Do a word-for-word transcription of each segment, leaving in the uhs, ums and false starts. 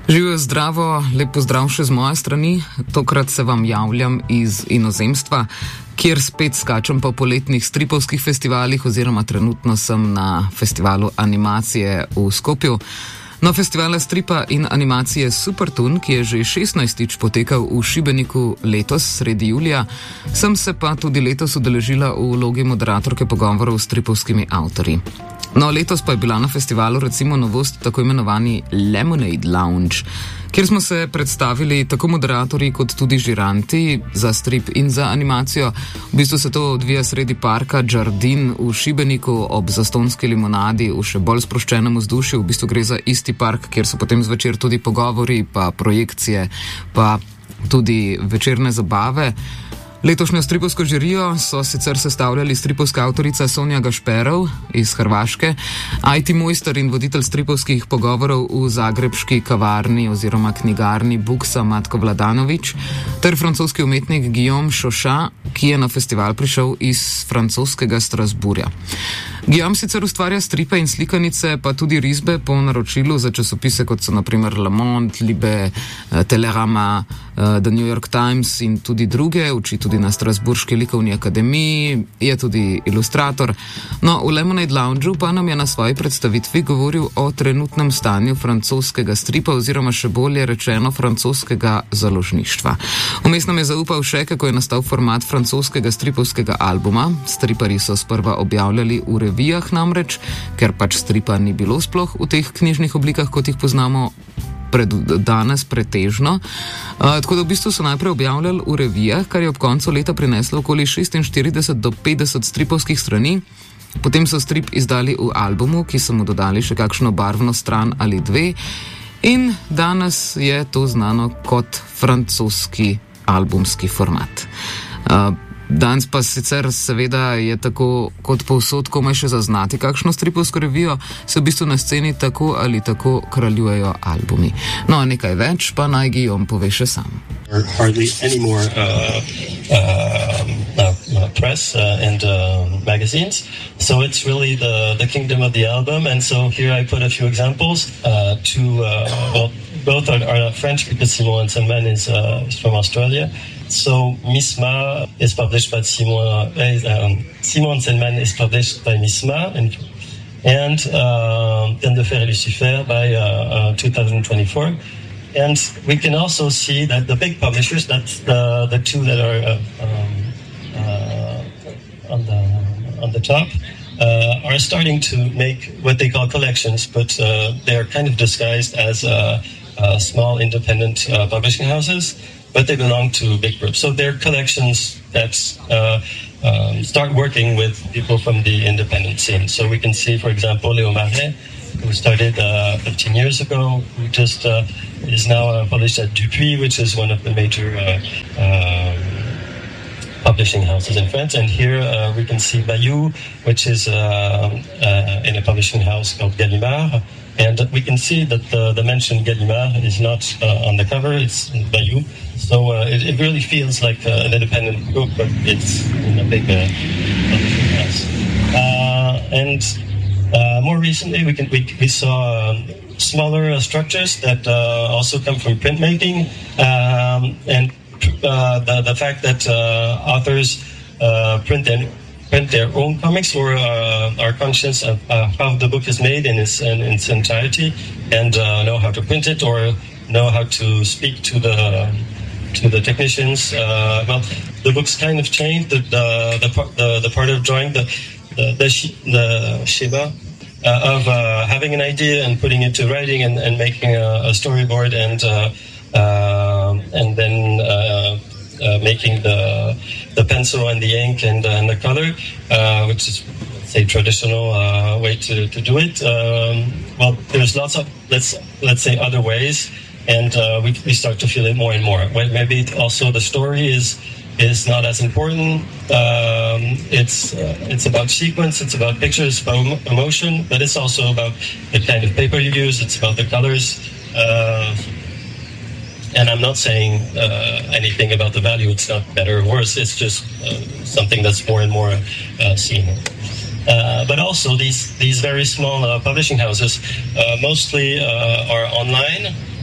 Živijo zdravo, lep pozdrav še z moje strani. Tokrat se vam javljam iz inozemstva, kjer spet skačem po poletnih stripovskih festivalih oziroma trenutno sem na festivalu animacije v Skopju. Na festivala stripa in animacije Supertoon, ki je že šestnajstič potekal v Šibeniku letos, sredi julija, sem se pa tudi letos udeležila v vlogi moderatorke pogovorov s stripovskimi avtorji. No, letos pa je bila na festivalu recimo novost tako imenovani Lemonade Lounge, kjer smo se predstavili tako moderatorji kot tudi žiranti za strip in za animacijo. V bistvu se to odvija sredi parka Jardin v Šibeniku ob zastonski limonadi v še bolj sproščenem vzdušju. V bistvu gre za isti park, kjer so potem zvečer tudi pogovori, pa projekcije, pa tudi večerne zabave. Letošnjo stripovsko žirijo so sicer sestavljali stripovska avtorica Sonja Gašperov iz Hrvaške, I T mojster in voditelj stripovskih pogovorov v zagrebški kavarni oziroma knjigarni Buksa Matko Vladanović, ter francoski umetnik Guillaume Chauchat, ki je na festival prišel iz francoskega Strasburja. Guillaume sicer ustvarja stripe in slikanice, pa tudi risbe po naročilu za časopise, kot so naprimer Le Monde, Libe, Telerama, The New York Times in tudi druge, uči tudi na Strasburški likovni akademiji, je tudi ilustrator. No, v Lemonade Loungeu pa nam je na svoji predstavitvi govoril o trenutnem stanju francoskega stripa oziroma še bolje rečeno francoskega založništva. Vmes nam je zaupal še, kako je nastal format francoskega stripovskega albuma. Striparji so sprva objavljali v revijah namreč, ker pač stripa ni bilo sploh v teh knjižnih oblikah, kot jih poznamo pred danes pretežno. Uh, tako da v bistvu so najprej objavljali v revijah, kar je ob koncu leta prineslo okoli šestinštirideset do petdeset stripovskih strani. Potem so strip izdali v albumu, ki so mu dodali še kakšno barvno stran ali dve. In danes je to znano kot francoski albumski format. Uh, Danes pa sicer seveda je tako kot povsod komaj še zaznati kakšno stripovsko revijo, se v bistvu na sceni tako ali tako kraljujejo albumi. No, nekaj več pa naj Guillaume pove še sam. Hardly any more uh, uh, uh, press uh, and uh, magazines. So it's really the, the kingdom of the album. And so here I put a few examples uh, to, uh, well, both are, are French because Simon Senman is, uh, is from Australia. So Misma is published by Simon, uh, um, Simon Senman is published by Misma and, and uh, then the Fer et Lucifer by uh, uh, two thousand twenty-four. And we can also see that the big publishers, that's the, the two that are uh, um, uh, on the on the top, uh, are starting to make what they call collections, but uh, they're kind of disguised as uh, uh, small independent uh, publishing houses, but they belong to big groups. So they're collections that uh, um, start working with people from the independent scene. So we can see, for example, Léo Marais, who started uh, fifteen years ago, who just uh, is now uh, published at Dupuis, which is one of the major uh, uh, publishing houses in France. And here uh, we can see Bayou, which is uh, uh, in a publishing house called Gallimard. And we can see that the, the mentioned Gallimard is not uh, on the cover, it's Bayou. So uh, it, it really feels like uh, an independent book, but it's in a big uh, publishing house. Uh, and uh, more recently, we, can, we, we saw um, smaller uh, structures that uh, also come from printmaking. Um, and uh, the, the fact that uh, authors uh, print their print their own comics or uh, are conscious of uh, how the book is made in its, in its entirety and uh, know how to print it or know how to speak to the to the technicians. Uh, well, the book's kind of changed. The the the, part, the, the part of drawing the the the, the schema uh, of uh, having an idea and putting it to writing and, and making a, a storyboard and uh, uh, and then. Uh, Uh, making the the pencil and the ink and, uh, and the color, uh, which is, let's say, traditional uh, way to, to do it. Um, well, there's lots of let's let's say other ways, and uh, we we start to feel it more and more. Maybe also the story is is not as important. Um, it's uh, it's about sequence, it's about pictures, about emotion, but it's also about the kind of paper you use. It's about the colors. Uh, And I'm not saying uh, anything about the value. It's not better or worse. It's just uh, something that's more and more uh, seen. Uh, but also these these very small uh, publishing houses uh, mostly uh, are online,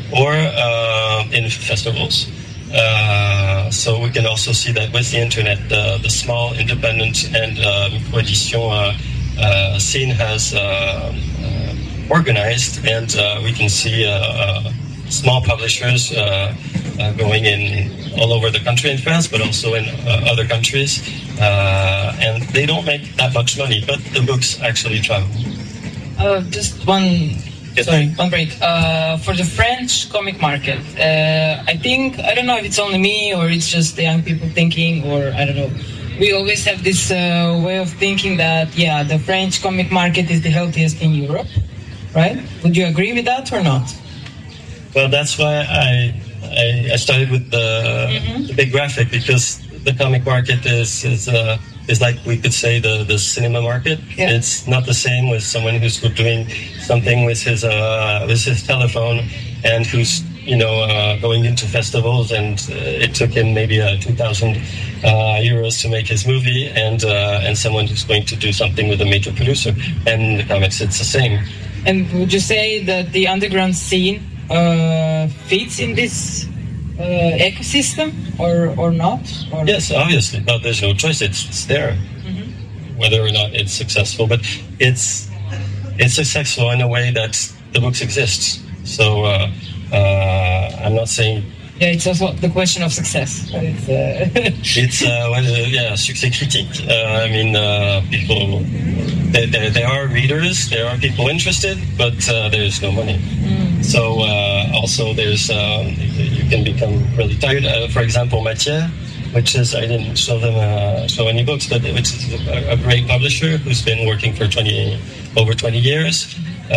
or uh, in festivals. Uh, so we can also see that with the internet, the, the small independent and uh, micro-edition uh, uh, scene has uh, uh, organized, and uh, we can see uh, uh, small publishers uh, uh, going in all over the country in France, but also in uh, other countries, uh, and they don't make that much money, but the books actually travel. Uh, just one. Sorry, one break. Uh, for the French comic market, uh, I think, I don't know if it's only me or it's just the young people thinking, or I don't know. We always have this uh, way of thinking that, yeah, the French comic market is the healthiest in Europe, right? Would you agree with that or not? Well, that's why I I, I started with the, mm-hmm. the big graphic, because the comic market is is uh, is like, we could say, the, the cinema market. Yeah. It's not the same with someone who's doing something with his uh, with his telephone and who's, you know, uh, going into festivals, and uh, it took him maybe uh, two thousand uh, euros to make his movie, and uh, and someone who's going to do something with a major producer. And the comics, it's the same. And would you say that the underground scene uh, fits in this Uh, ecosystem or or not? Or yes, obviously. No, there's no choice. It's, it's there, mm-hmm. whether or not it's successful. But it's it's successful in a way that the books exist. So uh, uh, I'm not saying. Yeah, it's also the question of success. It's, uh... it's uh, well, uh, yeah, succès critique. Uh, I mean, uh, people. There, there, there are readers, there are people interested, but uh, there's no money. Mm. So uh, also there's um, you can become really tired. Uh, for example, Matière, which is, I didn't show them uh, show any books, but which is a, a great publisher who's been working for twenty over twenty years.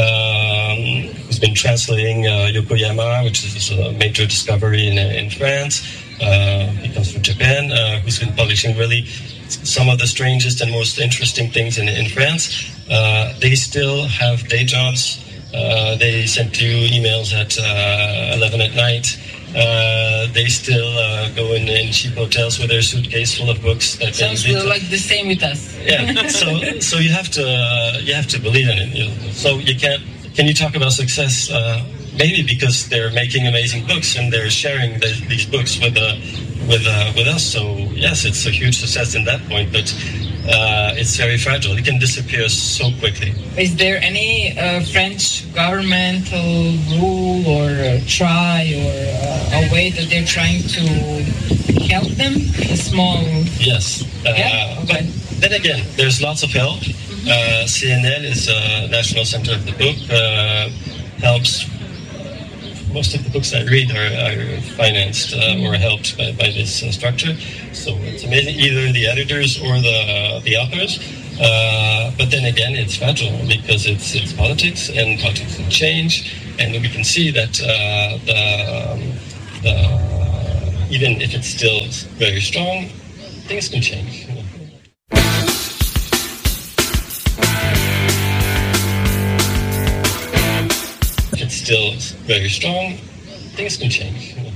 Um, who's been translating uh, Yokoyama, which is a major discovery in in France. Uh, he comes from Japan. Uh, who's been publishing really some of the strangest and most interesting things in, in France. Uh, they still have day jobs. Uh, they send you emails at uh, eleven at night. Uh, they still uh, go in, in cheap hotels with their suitcase full of books. That sounds they like the same with us. Yeah. So so you have to uh, you have to believe in it. You know? So you can't. Can you talk about success? Uh, maybe because they're making amazing books and they're sharing the, these books with uh, with uh, with us. So yes, it's a huge success in that point, but uh, it's very fragile. It can disappear so quickly. Is there any uh, French governmental rule or uh, try or uh, a way that they're trying to help them? The small. Yes. Uh, yeah. Okay. But then again, there's lots of help. Mm-hmm. Uh, C N L is a National Center of the Book. Uh, helps. Most of the books I read are, are financed uh, or helped by, by this uh, structure. So it's amazing, either the editors or the uh, the authors. Uh, but then again, it's fragile because it's it's politics, and politics can change. And we can see that uh, the, um, the even if it's still very strong, things can change. You know? Still very strong, things can change.